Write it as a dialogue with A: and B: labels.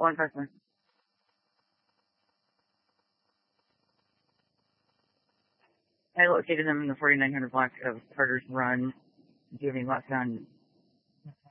A: One customer. I located them in the 4900 block of Carter's Run. Do you have any lots on